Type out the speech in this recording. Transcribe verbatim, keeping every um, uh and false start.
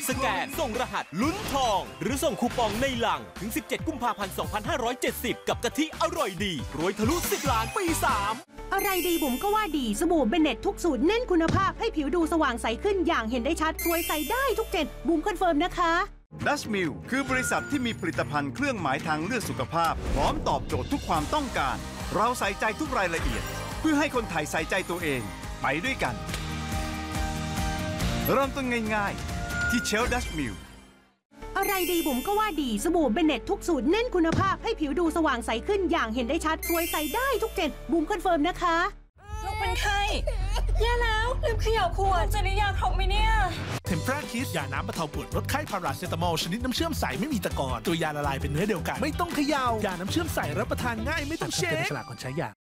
สแกนส่งรหัสลุ้นทองหรือส่งคูปองในลังถึงสิบเจ็ดกุมภาพันธ์สองพันห้าร้อยเจ็ดสิบกับกะทิอร่อยดีรวยทะลุสิบล้านปีสามอะไรดีบุ๋มก็ว่าดีสบู่เบเน็ตทุกสูตรเน้นคุณภาพให้ผิวดูสว่างใสขึ้นอย่างเห็นได้ชัดสวยใสได้ทุกเจนบุ๋มคอนเฟิร์มนะคะดัชมิลคือบริษัทที่มีผลิตภัณฑ์เครื่องหมายทางเลือกสุขภาพพร้อมตอบโจทย์ทุกความต้องการเราใส่ใจทุกรายละเอียดเพื่อให้คนไทยใส่ใจตัวเองไปด้วยกันเริ่มต้นง่ายๆที่เชลดัชมิลอะไรดีบุ๋มก็ว่าดีสบู่เบเน็ตทุกสูตรเน้นคุณภาพให้ผิวดูสว่างใสขึ้นอย่างเห็นได้ชัดสวยใสได้ทุกเจนบุ๋มคอนเฟิร์มนะคะลูกเป็นไข้แย่แล้วลืมเขย่าขวดจะได้ยาครบไหมเนี่ยเทมเพราคิสยาน้ำบรรเทาปวดลดไข้พาราเซตามอลชนิดน้ำเชื่อมใสไม่มีตะกอนตัวยาละลายเป็นเนื้อเดียวกันไม่ต้องเขย่ายาน้ำเชื่อมใสรับประทานง่ายไม่ต้องเช็คฉลากคนใช้ยา